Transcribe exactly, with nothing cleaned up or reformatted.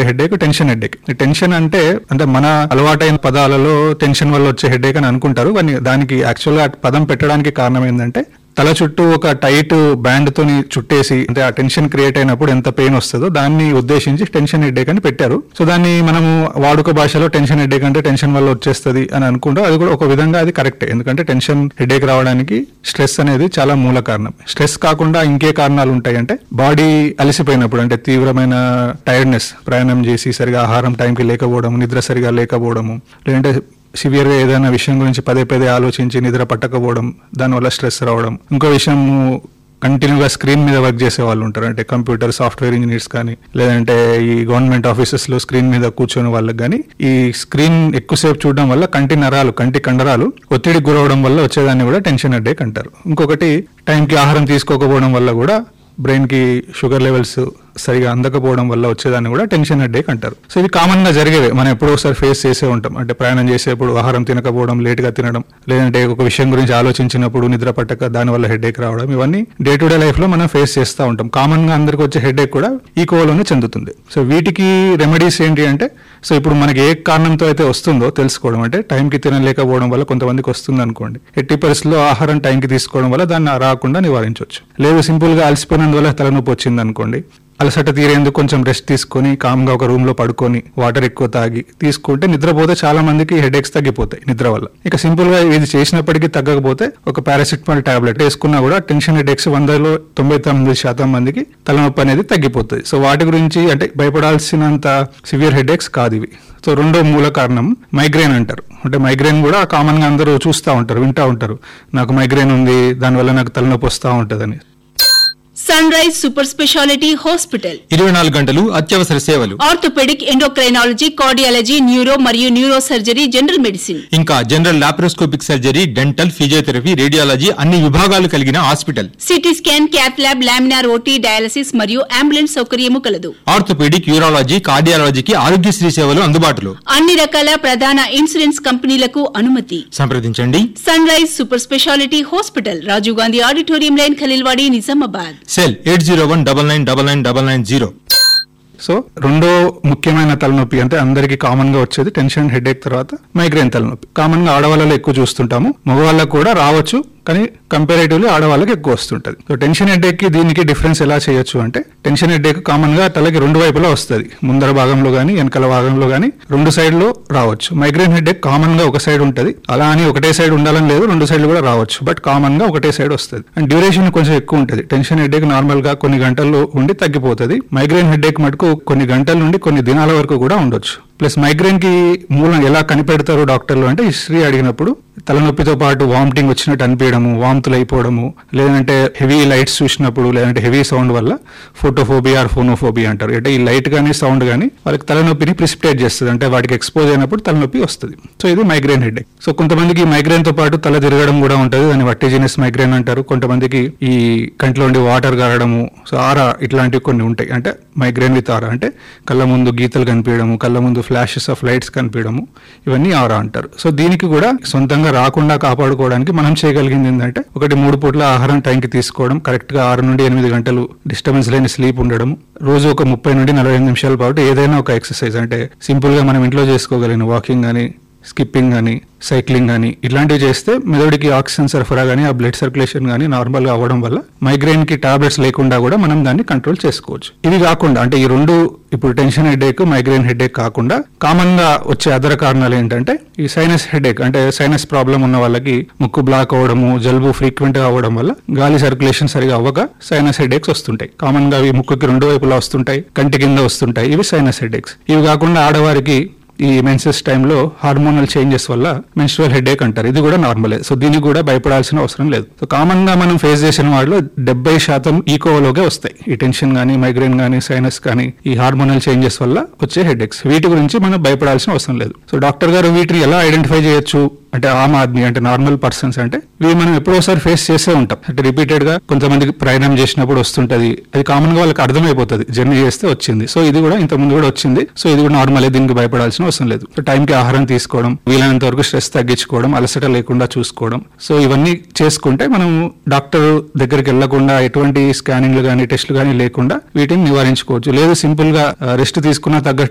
Headache tension headache. Tension అంటే అంటే మన అలవాటైన పదాలలో టెన్షన్ వల్ల వచ్చే హెడేక్ అని అనుకుంటారు, కానీ దానికి యాక్చువల్ గా పదం పెట్టడానికి కారణం ఏంటంటే తల చుట్టూ ఒక టైట్ బ్యాండ్ తోని చుట్టేసి అంటే ఆ టెన్షన్ క్రియేట్ అయినప్పుడు ఎంత పెయిన్ వస్తుందో దాన్ని ఉద్దేశించి టెన్షన్ హెడేక్ అని పెట్టారు. సో దాన్ని మనము వాడుక భాషలో టెన్షన్ హెడేక్ అంటే టెన్షన్ వల్ల వచ్చేస్తుంది అని అనుకుంటాం. అది కూడా ఒక విధంగా అది కరెక్టే, ఎందుకంటే టెన్షన్ హెడేక్ రావడానికి స్ట్రెస్ అనేది చాలా మూల కారణం. స్ట్రెస్ కాకుండా ఇంకే కారణాలు ఉంటాయి అంటే బాడీ అలసిపోయినప్పుడు, అంటే తీవ్రమైన టైర్డ్నెస్, ప్రయాణం చేసి సరిగా ఆహారం టైంకి లేకపోవడం, నిద్ర సరిగా లేకపోవడము, లేదంటే సివియర్ గా ఏదైనా విషయం గురించి పదే పదే ఆలోచించి నిద్ర పట్టకపోవడం, దానివల్ల స్ట్రెస్ రావడం. ఇంకో విషయం, కంటిన్యూగా స్క్రీన్ మీద వర్క్ చేసే వాళ్ళు ఉంటారు, అంటే కంప్యూటర్ సాఫ్ట్వేర్ ఇంజనీర్స్ కానీ, లేదంటే ఈ గవర్నమెంట్ ఆఫీసెస్ లో స్క్రీన్ మీద కూర్చొని వాళ్ళకి కానీ ఈ స్క్రీన్ ఎక్కువసేపు చూడడం వల్ల కంటి నరాలు, కంటి కండరాలు ఒత్తిడికి గురవడం వల్ల వచ్చేదాన్ని కూడా టెన్షన్ హెడేక్ అంటారు. ఇంకొకటి, టైంకి ఆహారం తీసుకోకపోవడం వల్ల కూడా బ్రెయిన్ కి షుగర్ లెవెల్స్ సరిగా అందకపోవడం వల్ల వచ్చేదాన్ని కూడా టెన్షన్ హెడేక్ అంటారు. సో ఇది కామన్ గా జరిగేవి, మనం ఎప్పుడో ఒకసారి ఫేస్ చేసే ఉంటాం. అంటే ప్రయాణం చేసేప్పుడు ఆహారం తినకపోవడం, లేట్ గా తినడం, లేదంటే ఒక విషయం గురించి ఆలోచించినప్పుడు నిద్ర పట్టక దానివల్ల హెడేక్ రావడం, ఇవన్నీ డే టు డే లైఫ్ లో మనం ఫేస్ చేస్తూ ఉంటాం. కామన్ గా అందరికి వచ్చే హెడేక్ కూడా ఈ కోవలోనే చెందుతుంది. సో వీటికి రెమెడీస్ ఏంటి అంటే, సో ఇప్పుడు మనకి ఏ కారణంతో అయితే వస్తుందో తెలుసుకోవడం. అంటే టైంకి తినలేకపోవడం వల్ల కొంతమందికి వస్తుంది అనుకోండి, ఎట్టి పరిస్థితుల్లో ఆహారం టైంకి తీసుకోవడం వల్ల దాన్ని రాకుండా నివారించవచ్చు. లేదు సింపుల్ గా అలసిపోయినందువల్ల తలనొప్పి వచ్చింది అనుకోండి, అలసట తీరేందుకు కొంచెం రెస్ట్ తీసుకొని కామ్గా ఒక రూమ్ లో పడుకొని వాటర్ ఎక్కువ తాగి తీసుకుంటే నిద్రపోతే చాలా మందికి హెడేక్స్ తగ్గిపోతాయి నిద్ర వల్ల. ఇక సింపుల్ గా ఇది చేసినప్పటికీ తగ్గకపోతే ఒక పారాసిటమాల్ టాబ్లెట్ వేసుకున్నా కూడా టెన్షన్ హెడేక్స్ వందలో తొంభై తొమ్మిది శాతం మందికి తలనొప్పి అనేది తగ్గిపోతుంది. సో వాటి గురించి అంటే భయపడాల్సినంత సివియర్ హెడేక్స్ కాదు ఇవి. సో రెండో మూల కారణం మైగ్రేన్ అంటారు. అంటే మైగ్రేన్ కూడా కామన్ గా అందరూ చూస్తూ ఉంటారు, వింటూ ఉంటారు, నాకు మైగ్రేన్ ఉంది దానివల్ల నాకు తలనొప్పి వస్తూ ఉంటుందని. Sun rise super speciality hospital ఇరవై నాలుగు గంటలు అత్యవసర సేవలు, ఆర్థోపెడిక్, ఎండోక్రైనాలజీ, కార్డియాలజీ, న్యూరో మరియు న్యూరో సర్జరీ, జనరల్ మెడిసిన్, ఇంకా general laparoscopic surgery, dental, physiotherapy, radiology అన్ని విభాగాలు కలిగిన hospital. CT scan, cath lab, laminar OT, dialysis మరియు అంబులెన్స్ సౌకర్యము కలదు. ఆర్థోపెడిక్, యూరాలజీ, కార్డియాలజీకి ఆరోగ్యశ్రీ సేవలు అందుబాటులో. అన్ని రకాల ప్రధాన ఇన్సూరెన్స్ కంపెనీలకు అనుమతి. సంప్రదించండి sun rise super speciality hospital, Rajiv Gandhi auditorium line, Khaleelwadi, Nizamabad. Cell eight zero one double nine double nine double nine zero. So రెండో ముఖ్యమైన తలనొప్పి అంటే అందరికి కామన్ గా వచ్చేది టెన్షన్ హెడేక్ తర్వాత మైగ్రేన్ తలనొప్పి. కామన్ గా ఆడవాళ్ళలో ఎక్కువ చూస్తుంటాము, మగవాళ్ళకు కూడా రావచ్చు, కానీ కంపారేటివ్లీ ఆడవాళ్ళకి ఎక్కువ వస్తుంటది. సో టెన్షన్ హెడేక్ కి దీనికి డిఫరెన్స్ ఎలా చేయొచ్చు అంటే, టెన్షన్ హెడేక్ కామన్ గా తలకి రెండు వైపులా వస్తుంది, ముందర భాగంలో గానీ వెనకాల భాగంలో గానీ రెండు సైడ్ లో రావచ్చు. మైగ్రేన్ హెడేక్ కామన్ గా ఒక సైడ్ ఉంటది, అలా అని ఒకటే సైడ్ ఉండాలని లేదు, రెండు సైడ్లు కూడా రావచ్చు, బట్ కామన్ గా ఒకటే సైడ్ వస్తుంది. అండ్ డ్యూరేషన్ కొంచెం ఎక్కువ ఉంటుంది. టెన్షన్ హెడేక్ నార్మల్ గా కొన్ని గంటల్లో ఉండి తగ్గిపోతుంది. మైగ్రేన్ హెడేక్ మటుకు కొన్ని గంటల నుండి కొన్ని దినాల వరకు కూడా ఉండొచ్చు. ప్లస్ మైగ్రేన్ కి మూలం ఎలా కనిపెడతారు డాక్టర్లు అంటే, హిస్టరీ అడిగినప్పుడు తలనొప్పితో పాటు వామిటింగ్ వచ్చినట్టు అనిపించడము, వాంతులు అయిపోవడము, లేదంటే హెవీ లైట్స్ చూసినప్పుడు, లేదంటే హెవీ సౌండ్ వల్ల ఫోటోఫోబియా ఆర్ ఫోనోఫోబియా అంటారు. అంటే ఈ లైట్ కానీ సౌండ్ కానీ వాళ్ళకి తలనొప్పిని ప్రిసిపిటేట్ చేస్తుంది, అంటే వాటికి ఎక్స్పోజ్ అయినప్పుడు తలనొప్పి వస్తుంది. సో ఇది మైగ్రేన్ హెడేక్. సో కొంతమందికి మైగ్రేన్ తో పాటు తల తిరగడం కూడా ఉంటుంది, దాన్ని వర్టిజినస్ మైగ్రేన్ అంటారు. కొంతమందికి ఈ కంట్లో ఉండి వాటర్ గారడము, సో ఆరా ఇట్లాంటివి కొన్ని ఉంటాయి. అంటే మైగ్రేన్ విత్ ఆరా అంటే కళ్ళ ముందు గీతలు కనిపించడము, కళ్ళ ముందు ఫ్లాషెస్ ఆఫ్ లైట్స్ కనిపించడము, ఇవన్నీ ఆరా అంటారు. సో దీనికి కూడా సొంతంగా రాకుండా కాపాడుకోవడానికి మనం చేయగలిగింది ఏంటంటే, ఒకటి మూడు పూట్ల ఆహారం టైంకి తీసుకోవడం, కరెక్ట్ గా ఆరు నుండి ఎనిమిది గంటలు డిస్టర్బెన్స్ లేని స్లీప్ ఉండడం, రోజు ఒక ముప్పై నుండి నలభై ఐదు నిమిషాల పాటు ఏదైనా ఒక ఎక్సర్సైజ్, అంటే సింపుల్ గా మనం ఇంట్లో చేసుకోగలిగిన వాకింగ్ కానీ, స్కిప్పింగ్ కానీ, సైక్లింగ్ కానీ ఇట్లాంటివి చేస్తే మెదడుకి ఆక్సిజన్ సరఫరా కానీ, ఆ బ్లడ్ సర్క్యులేషన్ కానీ నార్మల్ గా అవ్వడం వల్ల మైగ్రేన్ కి టాబ్లెట్స్ లేకుండా కూడా మనం దాన్ని కంట్రోల్ చేసుకోవచ్చు. ఇవి కాకుండా అంటే ఈ రెండు, ఇప్పుడు టెన్షన్ హెడేక్, మైగ్రేన్ హెడేక్ కాకుండా కామన్ గా వచ్చే అదర్ కారణాలు ఏంటంటే, ఈ సైనస్ హెడేక్ అంటే సైనస్ ప్రాబ్లం ఉన్న వాళ్ళకి ముక్కు బ్లాక్ అవ్వడము, జలుబు ఫ్రీక్వెంట్ గా అవ్వడం వల్ల గాలి సర్క్యులేషన్ సరిగా అవ్వక సైనస్ హెడేక్స్ వస్తుంటాయి. కామన్ గా ఇవి ముక్కుకి రెండు వైపులా వస్తుంటాయి, కంటి కింద వస్తుంటాయి, ఇవి సైనస్ హెడేక్స్. ఇవి కాకుండా ఆడవారికి ఈ మెన్సెస్ టైంలో హార్మోనల్ చేంజెస్ వల్ల మెన్స్ట్రువల్ హెడేక్ అంటారు. ఇది కూడా నార్మలే. సో దీనికి కూడా భయపడాల్సిన అవసరం లేదు. సో కామన్ గా మనం ఫేస్ చేసిన వాటిలో డెబ్బై శాతం ఈకోలోగే వస్తాయి. ఈ టెన్షన్ గానీ, మైగ్రేన్ గానీ, సైనస్ కానీ, ఈ హార్మోనల్ చేంజెస్ వల్ల వచ్చే హెడేక్స్. వీటి గురించి మనం భయపడాల్సిన అవసరం లేదు. సో డాక్టర్ గారు వీటిని ఎలా ఐడెంటిఫై చేయొచ్చు అంటే, ఆమ్ ఆద్మీ అంటే నార్మల్ పర్సన్స్ అంటే ఇవి మనం ఎప్పుడోసారి ఫేస్ చేసే ఉంటాం. అంటే రిపీటెడ్ గా కొంతమందికి ప్రయాణం చేసినప్పుడు వస్తుంటది, అది కామన్ గా వాళ్ళకి అర్థమైపోతుంది, జర్నీ చేస్తే వచ్చింది. సో ఇది కూడా ఇంత ముందు కూడా వచ్చింది. సో ఇది కూడా నార్మల్, దీనికి భయపడాల్సిన అవసరం లేదు. సో టైంకి ఆహారం తీసుకోవడం, వీలైనంత వరకు స్ట్రెస్ తగ్గించుకోవడం, అలసట లేకుండా చూసుకోవడం, సో ఇవన్నీ చేసుకుంటే మనం డాక్టర్ దగ్గరికి వెళ్లకుండా ఎటువంటి స్కానింగ్లు కానీ, టెస్టులు కానీ లేకుండా వీటిని నివారించుకోవచ్చు. లేదు సింపుల్ గా రెస్ట్ తీసుకున్నా తగ్గట్లేదు